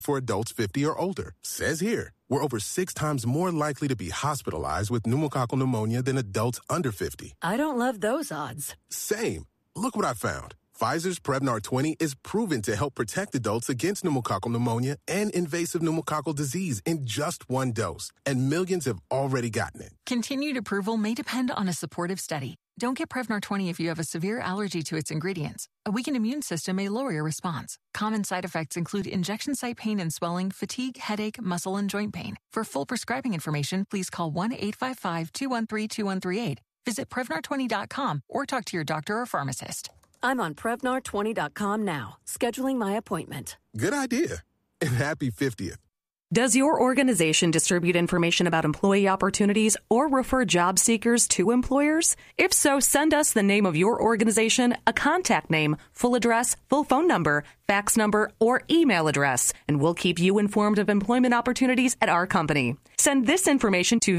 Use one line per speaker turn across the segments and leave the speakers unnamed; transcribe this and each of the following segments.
for adults 50 or older. Says here, we're over 6 times more likely to be hospitalized with pneumococcal pneumonia than adults under 50.
I don't love those odds.
Same. Look what I found. Pfizer's Prevnar 20 is proven to help protect adults against pneumococcal pneumonia and invasive pneumococcal disease in just 1 dose, and millions have already gotten it.
Continued approval may depend on a supportive study. Don't get Prevnar 20 if you have a severe allergy to its ingredients. A weakened immune system may lower your response. Common side effects include injection site pain and swelling, fatigue, headache, muscle, and joint pain. For full prescribing information, please call 1-855-213-2138. Visit Prevnar20.com or talk to your doctor or pharmacist.
I'm on Prevnar20.com now, scheduling my appointment.
Good idea. And happy 50th.
Does your organization distribute information about employee opportunities or refer job seekers to employers? If so, send us the name of your organization, a contact name, full address, full phone number, fax number, or email address, and we'll keep you informed of employment opportunities at our company. Send this information to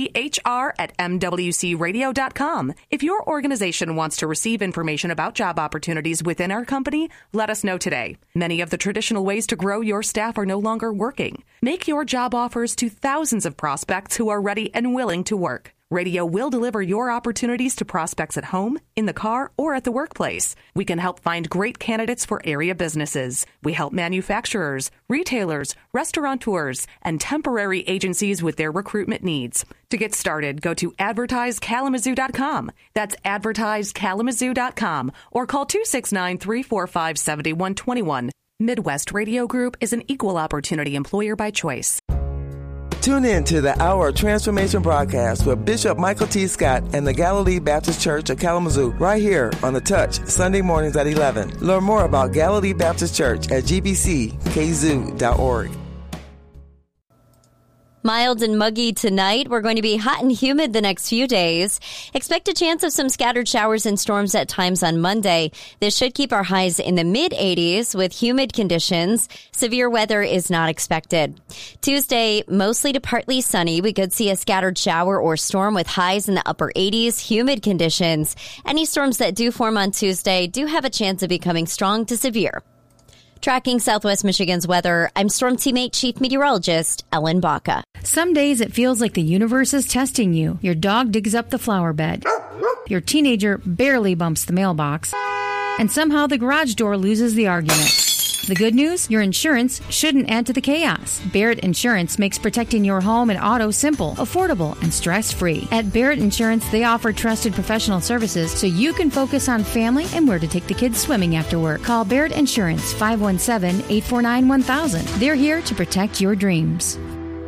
vphr@mwcradio.com. If your organization wants to receive information about job opportunities within our company, let us know today. Many of the traditional ways to grow your staff are no longer working. Make your job offers to thousands of prospects who are ready and willing to work. Radio will deliver your opportunities to prospects at home, in the car, or at the workplace. We can help find great candidates for area businesses. We help manufacturers, retailers, restaurateurs, and temporary agencies with their recruitment needs. To get started, go to advertisekalamazoo.com. That's advertisekalamazoo.com, or call 269-345-7121. Midwest Radio Group is an equal opportunity employer by choice.
Tune in to the Hour of Transformation broadcast with Bishop Michael T. Scott and the Galilee Baptist Church of Kalamazoo right here on The Touch, Sunday mornings at 11. Learn more about Galilee Baptist Church at gbckzoo.org.
Mild and muggy tonight. We're going to be hot and humid the next few days. Expect a chance of some scattered showers and storms at times on Monday. This should keep our highs in the mid-80s with humid conditions. Severe weather is not expected. Tuesday, mostly to partly sunny. We could see a scattered shower or storm with highs in the upper 80s, humid conditions. Any storms that do form on Tuesday do have a chance of becoming strong to severe. Tracking Southwest Michigan's weather, I'm Storm Teammate Chief Meteorologist Ellen Baca.
Some days it feels like the universe is testing you. Your dog digs up the flower bed. Your teenager barely bumps the mailbox. And somehow the garage door loses the argument. The good news? Your insurance shouldn't add to the chaos. Barrett Insurance makes protecting your home and auto simple, affordable, and stress-free. At Barrett Insurance, they offer trusted professional services so you can focus on family and where to take the kids swimming after work. Call Barrett Insurance 517-849-1000. They're here to protect your dreams.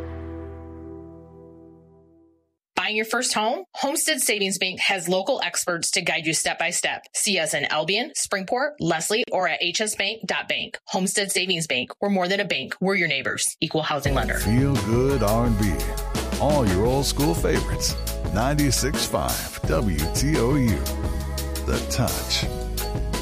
Buying your first home? Homestead Savings Bank has local experts to guide you step by step. See us in Albion, Springport, Leslie, or at hsbank.bank. Homestead Savings Bank. We're more than a bank. We're your neighbors. Equal housing lender.
Feel good R&B. All your old school favorites. 96.5 WTOU. The Touch.